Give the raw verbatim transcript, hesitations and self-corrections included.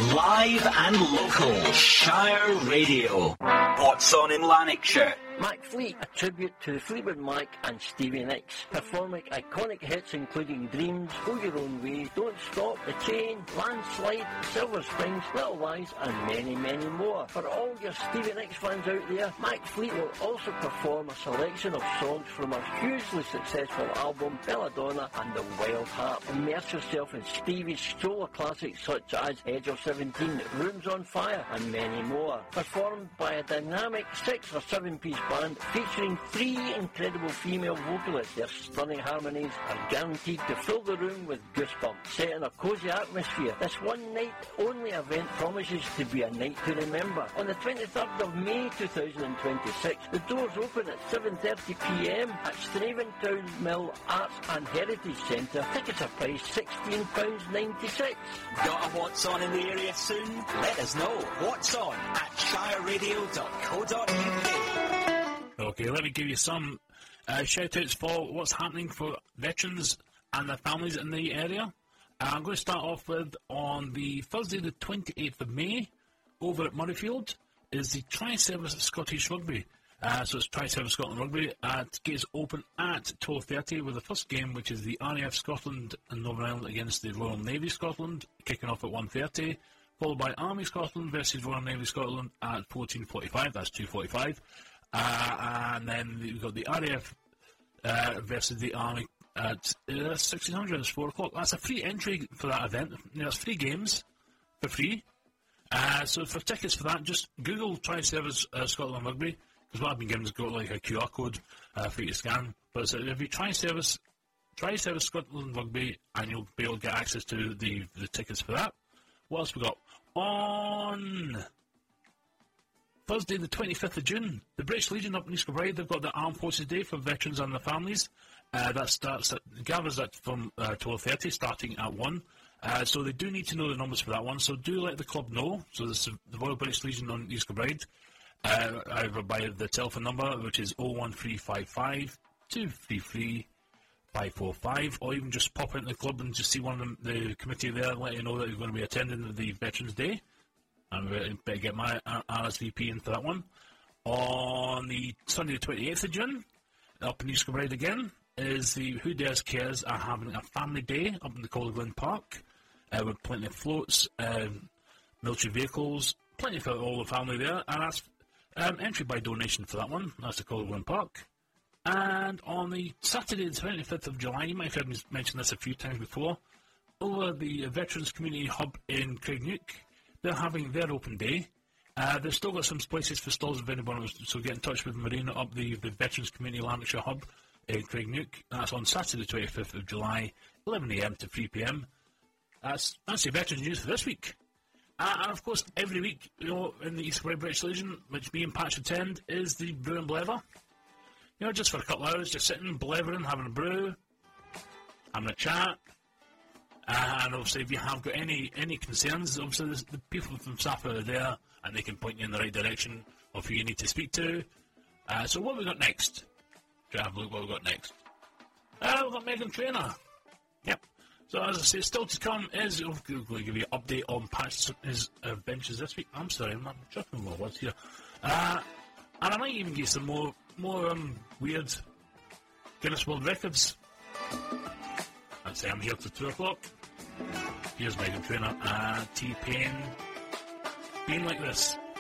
Live and local, Shire Radio. What's on in Lanarkshire? Mac Fleet, a tribute to Fleetwood Mac and Stevie Nicks, performing iconic hits including Dreams, Go Your Own Way, Don't Stop, The Chain, Landslide, Silver Springs, Little Lies, and many, many more. For all your Stevie Nicks fans out there, Mac Fleet will also perform a selection of songs from our hugely successful album Belladonna and The Wild Heart. Immerse yourself in Stevie's stroller classics such as Edge of seventeen, Rooms on Fire, and many more. Performed by a dynamic six or seven piece band featuring three incredible female vocalists. Their stunning harmonies are guaranteed to fill the room with goosebumps, set in a cosy atmosphere. This one night only event promises to be a night to remember. On the twenty-third of May two thousand twenty-six, the doors open at seven thirty p m at Straventown Mill Arts and Heritage Centre. Tickets are priced sixteen pounds ninety-six. Got a What's On in the area soon? Let us know. What's On at shire radio dot co dot u k. Okay, let me give you some uh, shout-outs for what's happening for veterans and their families in the area. Uh, I'm going to start off with, on the Thursday the twenty-eighth of May, over at Murrayfield, is the Tri-Service Scottish Rugby. Uh, so it's Tri-Service Scotland Rugby. Uh, gates open at twelve thirty with the first game, which is the R A F Scotland and Northern Ireland against the Royal Navy Scotland, kicking off at one thirty, followed by Army Scotland versus Royal Navy Scotland at fourteen forty-five, that's two forty-five. Uh, and then we've got the R A F uh, versus the Army at uh, sixteen hundred, it's four o'clock. That's a free entry for that event. You know, it's three games for free. Uh, so for tickets for that, just Google Tri-Service uh, Scotland Rugby, because what I've been given is got like a Q R code uh, for you to scan. But so if you Tri-Service, Tri-Service Scotland Rugby, and you'll be able to get access to the, the tickets for that. What else we got? On Thursday, the twenty-fifth of June, the British Legion up in East Kilbride, they've got the Armed Forces Day for veterans and their families. Uh, that starts at, gathers at from uh, twelve thirty, starting at one. Uh, so they do need to know the numbers for that one, so do let the club know. So this is the Royal British Legion on East Kilbride, uh, either by the telephone number, which is oh one three five five, two three three, five four five, or even just pop into the club and just see one of the, the committee there and let you know that you're going to be attending the Veterans Day. And we better get my R S V P in for that one. On the Sunday the twenty-eighth of June, up in East Kilbride again, is the Who Dares Cares are having a family day up in the Calder Glen Park, uh, with plenty of floats, um, military vehicles, plenty for all the family there, and that's um, entry by donation for that one. That's the Calder Glen Park. And on the Saturday the twenty-fifth of July, you might have heard me mention this a few times before, over the Veterans Community Hub in Craignook, they're having their open day. Uh, they've still got some places for stalls if anyone wants, so get in touch with Marina up the, the Veterans Community Lanarkshire Hub in Craignook. That's on Saturday the twenty-fifth of July, eleven a m to three p m. That's, that's the Veterans News for this week. Uh, and of course, every week, you know, in the East Kilbride British Legion, which me and Patch attend, is the Brew and Blever. You know, just for a couple of hours, just sitting, blevering, having a brew, having a chat. Uh, and obviously, if you have got any any concerns, obviously the, the people from staff are there, and they can point you in the right direction of who you need to speak to. Uh, so what have we got next? Try have a look what we've got next. Uh, we've got Megan Trainor. Yep. So as I say, still to come is, I'm going to give you an update on Pat's his adventures this week. I'm sorry, I'm not chucking my words here. Uh, and I might even get some more, more um, weird Guinness World Records. I'd say I'm here till two o'clock. Here's Megan Trainor and T-Pain, Being Like This.